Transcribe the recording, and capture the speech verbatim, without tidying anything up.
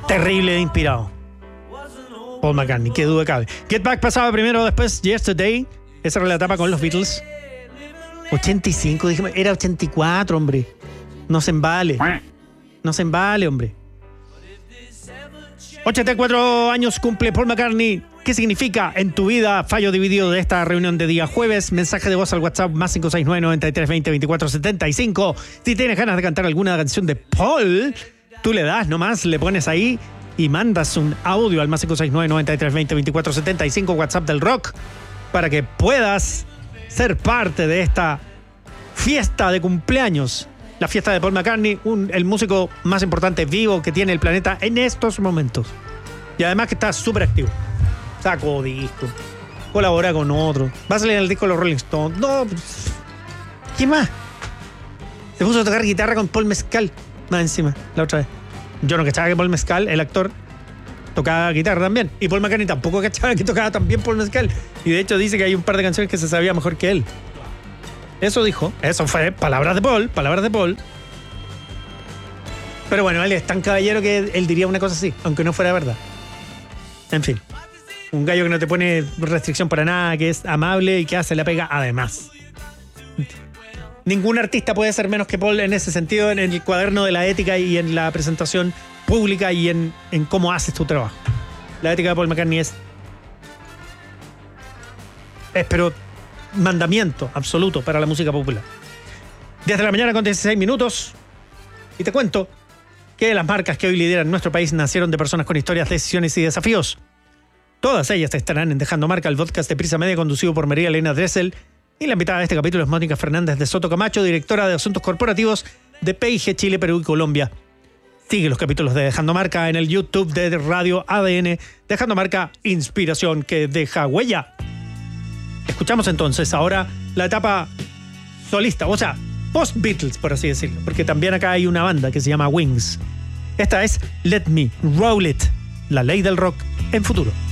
terrible de inspirado. Paul McCartney, qué duda cabe. Get Back pasaba primero, después Yesterday. Esa era la etapa con los Beatles. ochenta y cinco, dije, era ochenta y cuatro, hombre. No se embale. No se embale, hombre. ochenta y cuatro años cumple Paul McCartney. ¿Qué significa en tu vida? Fallo dividido de esta reunión de día jueves. Mensaje de voz al WhatsApp más cinco seis nueve, nueve tres dos cero, veinticuatro setenta y cinco. Si tienes ganas de cantar alguna canción de Paul, tú le das nomás, le pones ahí y mandas un audio al más cinco seis nueve, nueve tres dos cero, veinticuatro setenta y cinco, WhatsApp del rock, para que puedas ser parte de esta fiesta de cumpleaños. La fiesta de Paul McCartney, un, el músico más importante vivo que tiene el planeta en estos momentos. Y además que está súper activo. Sacó disco, colabora con otro, va a salir en el disco de los Rolling Stones. No, ¿qué más? Se puso a tocar guitarra con Paul Mescal, más encima, la otra vez. Yo no cachaba que Paul Mescal, el actor, tocaba guitarra también. Y Paul McCartney tampoco cachaba que tocaba también Paul Mescal. Y de hecho dice que hay un par de canciones que se sabía mejor que él. Eso dijo, eso fue palabras de Paul, palabras de Paul. Pero bueno, él es tan caballero que él diría una cosa así, aunque no fuera verdad. En fin, un gallo que no te pone restricción para nada, que es amable y que hace la pega además. Ningún artista puede ser menos que Paul en ese sentido, en el cuaderno de la ética y en la presentación pública y en, en cómo haces tu trabajo. La ética de Paul McCartney es, es pero mandamiento absoluto para la música popular. diez de la mañana con dieciséis minutos y te cuento que las marcas que hoy lideran nuestro país nacieron de personas con historias, decisiones y desafíos. Todas ellas estarán en Dejando Marca, el podcast de Prisa Media conducido por María Elena Dressel. Y la invitada de este capítulo es Mónica Fernández de Soto Camacho, directora de Asuntos Corporativos de P I G Chile, Perú y Colombia. Sigue los capítulos de Dejando Marca en el YouTube de Radio A D N. Dejando Marca, inspiración que deja huella. Escuchamos entonces ahora la etapa solista, o sea, post-Beatles, por así decirlo, porque también acá hay una banda que se llama Wings. Esta es Let Me Roll It, la ley del rock en futuro.